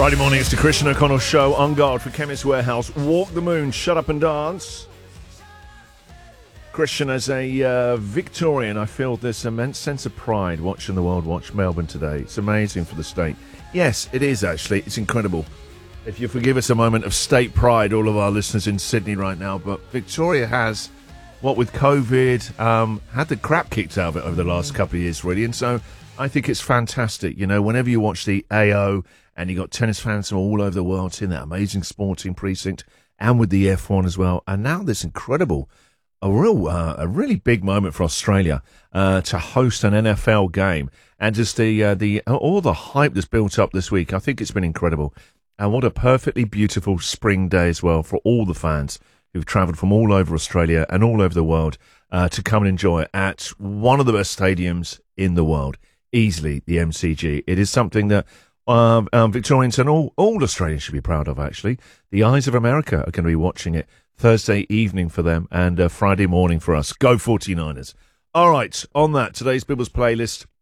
Friday morning, it's the Christian O'Connell Show. On guard for Chemist Warehouse. Walk the moon, shut up and dance. Christian, as a Victorian, I feel this immense sense of pride watching the world watch Melbourne today. It's amazing for the state. Yes, it is actually. It's incredible. If you forgive us a moment of state pride, all of our listeners in Sydney right now, but Victoria has, what with COVID, had the crap kicked out of it over the last couple of years, really. And so I think it's fantastic. You know, whenever you watch the AO and you got tennis fans from all over the world seeing that amazing sporting precinct and with the F1 as well. And now this incredible, a really big moment for Australia to host an NFL game. And just all the hype that's built up this week, I think it's been incredible. And what a perfectly beautiful spring day as well for all the fans who've travelled from all over Australia and all over the world to come and enjoy at one of the best stadiums in the world, easily the MCG. It is something that Victorians and all Australians should be proud of, actually. The eyes of America are going to be watching it Thursday evening for them and Friday morning for us. Go 49ers. All right, on that, today's Bibbles playlist.